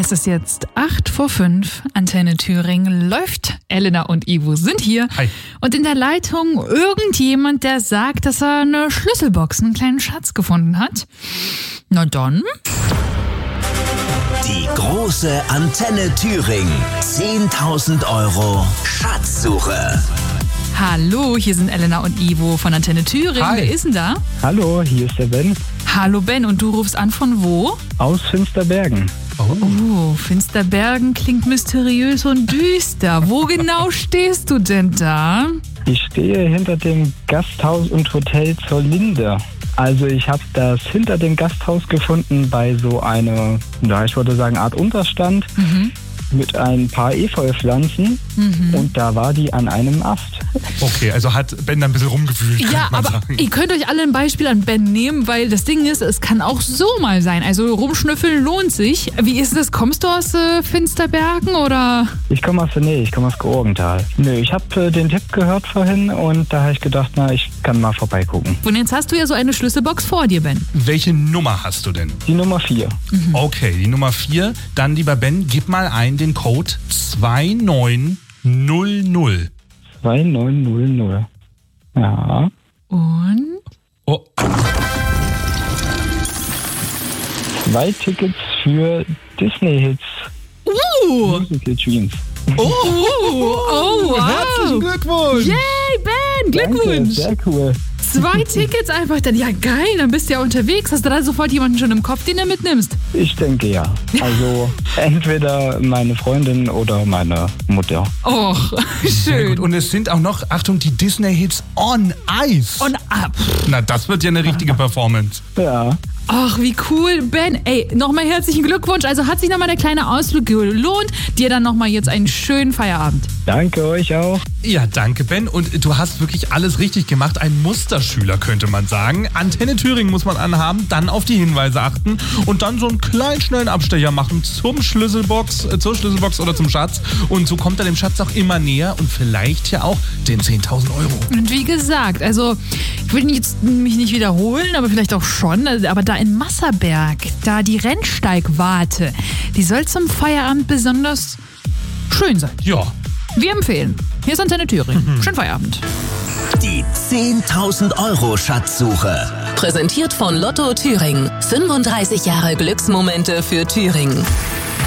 Es ist jetzt 8:05 Uhr, Antenne Thüringen läuft. Elena und Ivo sind hier. Hi. Und in der Leitung irgendjemand, der sagt, dass er eine Schlüsselbox, einen kleinen Schatz gefunden hat. Na dann. Die große Antenne Thüringen. 10.000 € Schatzsuche. Hallo, hier sind Elena und Ivo von Antenne Thüringen. Hi. Wer ist denn da? Hallo, hier ist der Ben Hallo Ben, und du rufst an von wo? aus Finsterbergen. Oh, Finsterbergen klingt mysteriös und düster. Wo genau stehst du denn da? Ich stehe hinter dem Gasthaus und Hotel zur Linde. Also ich habe das hinter dem Gasthaus gefunden bei so einer, ich würde sagen, Art Unterstand mit ein paar Efeupflanzen und da war die an einem Ast. Okay, also hat Ben da ein bisschen rumgewühlt, Ja, könnte man aber sagen. ihr könnt euch alle ein Beispiel an Ben nehmen, weil das Ding ist, es kann auch so mal sein. Also rumschnüffeln lohnt sich. Wie ist das? Kommst du aus Finsterbergen oder? Ich komme aus der Nähe, ich komme aus Georgenthal. Nö, ich habe den Tipp gehört vorhin und da habe ich gedacht, ich kann mal vorbeigucken. Und jetzt hast du ja so eine Schlüsselbox vor dir, Ben. Welche Nummer hast du denn? Die Nummer 4. Okay, die Nummer 4. Dann, lieber Ben, gib mal ein den Code 2900. 2900. Ja. Und? Oh, 2 Tickets für Disney-Hits. Musical Dreams. Oh, wow. herzlichen Glückwunsch! Yay, Ben, Danke, Glückwunsch. sehr cool. 2 Tickets einfach dann. Ja, geil, dann bist du ja unterwegs. Hast du da sofort jemanden schon im Kopf, den du mitnimmst? Ich denke ja. Also entweder meine Freundin oder meine Mutter. Och, Sehr schön. gut. Und es sind auch noch, Achtung, die Disney-Hits on Ice. Und ab. Na, das wird ja eine richtige Performance. Ja. Ach, wie cool. Ben, ey, nochmal herzlichen Glückwunsch. Also hat sich nochmal der kleine Ausflug gelohnt. Dir dann nochmal jetzt einen schönen Feierabend. Danke euch auch. Ja, danke, Ben. Und du hast wirklich alles richtig gemacht. Ein Musterschüler, könnte man sagen. Antenne Thüringen muss man anhaben, dann auf die Hinweise achten und dann so einen kleinen, schnellen Abstecher machen zur Schlüsselbox oder zum Schatz. Und so kommt er dem Schatz auch immer näher und vielleicht ja auch den 10.000 €. Und wie gesagt, also ich will jetzt mich nicht wiederholen, aber vielleicht auch schon. Aber da in Masserberg, da die Rennsteigwarte, die soll zum Feierabend besonders schön sein. Ja. Wir empfehlen. Hier ist Antenne Thüringen. Schönen Feierabend. Die 10.000 € Schatzsuche. Präsentiert von Lotto Thüringen. 35 Jahre Glücksmomente für Thüringen.